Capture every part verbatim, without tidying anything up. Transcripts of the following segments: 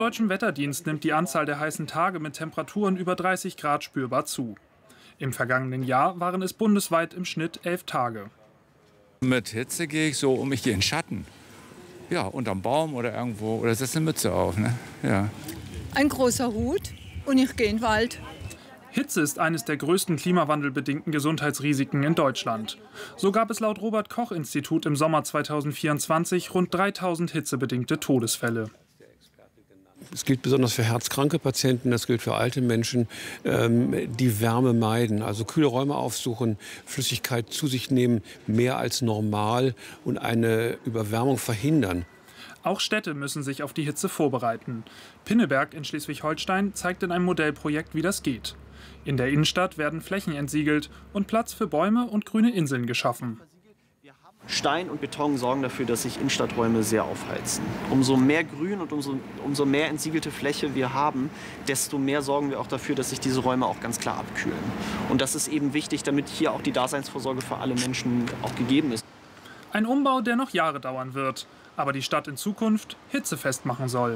Deutschen Wetterdienst nimmt die Anzahl der heißen Tage mit Temperaturen über dreißig Grad spürbar zu. Im vergangenen Jahr waren es bundesweit im Schnitt elf Tage. Mit Hitze gehe ich so um, ich gehe in den Schatten. Ja, unterm Baum oder irgendwo, oder setze eine Mütze auf. Ne? Ja. Ein großer Hut und ich gehe in den Wald. Hitze ist eines der größten klimawandelbedingten Gesundheitsrisiken in Deutschland. So gab es laut Robert-Koch-Institut im Sommer zweitausendvierundzwanzig rund dreitausend hitzebedingte Todesfälle. Es gilt besonders für herzkranke Patienten, das gilt für alte Menschen, ähm, die Wärme meiden, also kühle Räume aufsuchen, Flüssigkeit zu sich nehmen, mehr als normal und eine Überwärmung verhindern. Auch Städte müssen sich auf die Hitze vorbereiten. Pinneberg in Schleswig-Holstein zeigt in einem Modellprojekt, wie das geht. In der Innenstadt werden Flächen entsiegelt und Platz für Bäume und grüne Inseln geschaffen. Stein und Beton sorgen dafür, dass sich Innenstadträume sehr aufheizen. Umso mehr Grün und umso, umso mehr entsiegelte Fläche wir haben, desto mehr sorgen wir auch dafür, dass sich diese Räume auch ganz klar abkühlen. Und das ist eben wichtig, damit hier auch die Daseinsvorsorge für alle Menschen auch gegeben ist. Ein Umbau, der noch Jahre dauern wird, aber die Stadt in Zukunft hitzefest machen soll.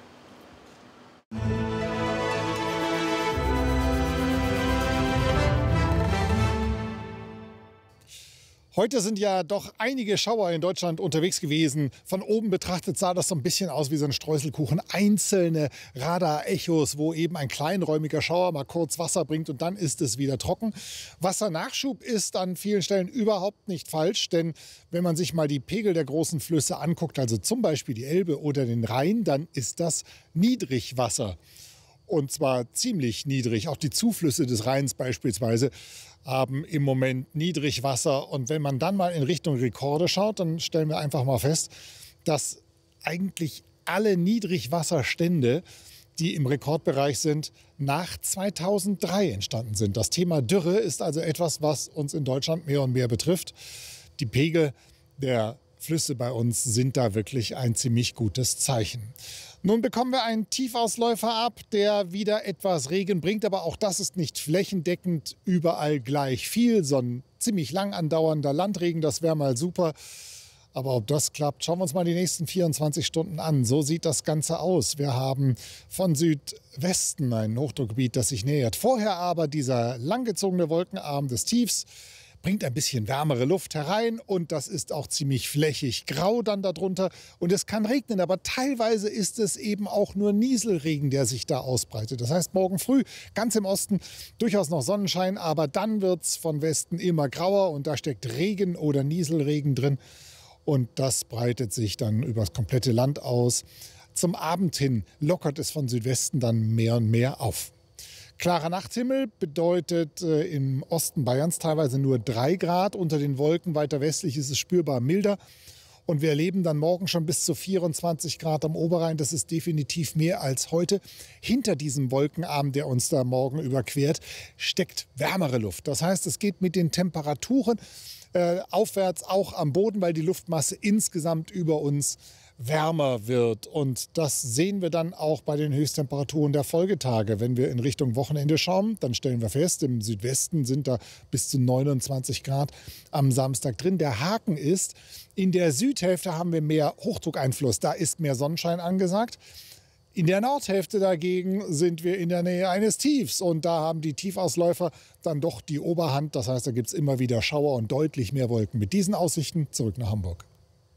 Heute sind ja doch einige Schauer in Deutschland unterwegs gewesen. Von oben betrachtet sah das so ein bisschen aus wie so ein Streuselkuchen. Einzelne Radar-Echos, wo eben ein kleinräumiger Schauer mal kurz Wasser bringt und dann ist es wieder trocken. Wassernachschub ist an vielen Stellen überhaupt nicht falsch, denn wenn man sich mal die Pegel der großen Flüsse anguckt, also zum Beispiel die Elbe oder den Rhein, dann ist das Niedrigwasser. Und zwar ziemlich niedrig. Auch die Zuflüsse des Rheins beispielsweise haben im Moment Niedrigwasser. Und wenn man dann mal in Richtung Rekorde schaut, dann stellen wir einfach mal fest, dass eigentlich alle Niedrigwasserstände, die im Rekordbereich sind, nach zweitausenddrei entstanden sind. Das Thema Dürre ist also etwas, was uns in Deutschland mehr und mehr betrifft. Die Pegel der Flüsse bei uns sind da wirklich ein ziemlich gutes Zeichen. Nun bekommen wir einen Tiefausläufer ab, der wieder etwas Regen bringt. Aber auch das ist nicht flächendeckend überall gleich viel. So ein ziemlich lang andauernder Landregen, das wäre mal super. Aber ob das klappt, schauen wir uns mal die nächsten vierundzwanzig Stunden an. So sieht das Ganze aus. Wir haben von Südwesten ein Hochdruckgebiet, das sich nähert. Vorher aber dieser langgezogene Wolkenarm des Tiefs bringt ein bisschen wärmere Luft herein und das ist auch ziemlich flächig grau dann darunter. Und es kann regnen, aber teilweise ist es eben auch nur Nieselregen, der sich da ausbreitet. Das heißt, morgen früh ganz im Osten durchaus noch Sonnenschein, aber dann wird es von Westen immer grauer und da steckt Regen oder Nieselregen drin. Und das breitet sich dann über das komplette Land aus. Zum Abend hin lockert es von Südwesten dann mehr und mehr auf. Klarer Nachthimmel bedeutet äh, im Osten Bayerns teilweise nur drei Grad. Unter den Wolken weiter westlich ist es spürbar milder. Und wir erleben dann morgen schon bis zu vierundzwanzig Grad am Oberrhein. Das ist definitiv mehr als heute. Hinter diesem Wolkenarm, der uns da morgen überquert, steckt wärmere Luft. Das heißt, es geht mit den Temperaturen äh, aufwärts auch am Boden, weil die Luftmasse insgesamt über uns wärmer wird. Und das sehen wir dann auch bei den Höchsttemperaturen der Folgetage. Wenn wir in Richtung Wochenende schauen, dann stellen wir fest, im Südwesten sind da bis zu neunundzwanzig Grad am Samstag drin. Der Haken ist, in der Südhälfte haben wir mehr Hochdruckeinfluss. Da ist mehr Sonnenschein angesagt. In der Nordhälfte dagegen sind wir in der Nähe eines Tiefs. Und da haben die Tiefausläufer dann doch die Oberhand. Das heißt, da gibt es immer wieder Schauer und deutlich mehr Wolken. Mit diesen Aussichten zurück nach Hamburg.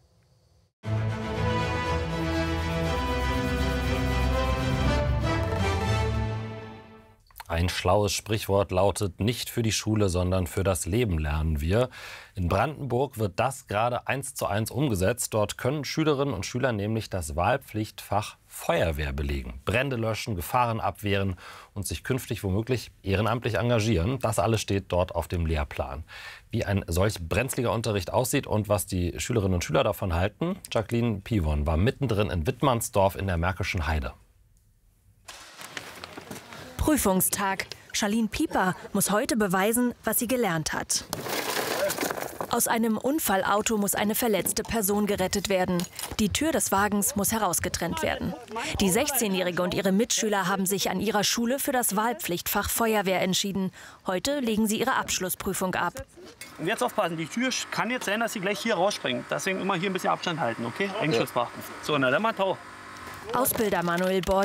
Ein schlaues Sprichwort lautet, nicht für die Schule, sondern für das Leben lernen wir. In Brandenburg wird das gerade eins zu eins umgesetzt. Dort können Schülerinnen und Schüler nämlich das Wahlpflichtfach Feuerwehr belegen. Brände löschen, Gefahren abwehren und sich künftig womöglich ehrenamtlich engagieren. Das alles steht dort auf dem Lehrplan. Wie ein solch brenzliger Unterricht aussieht und was die Schülerinnen und Schüler davon halten, Jacqueline Pivon war mittendrin in Wittmannsdorf in der Märkischen Heide. Prüfungstag. Charlene Pieper muss heute beweisen, was sie gelernt hat. Aus einem Unfallauto muss eine verletzte Person gerettet werden. Die Tür des Wagens muss herausgetrennt werden. Die sechzehnjährige und ihre Mitschüler haben sich an ihrer Schule für das Wahlpflichtfach Feuerwehr entschieden. Heute legen sie ihre Abschlussprüfung ab. Und jetzt aufpassen, die Tür kann jetzt sein, dass sie gleich hier rausspringt. Deswegen immer hier ein bisschen Abstand halten, okay? Eigenschutz beachten. So, na dann mal Tau. Ausbilder Manuel Borch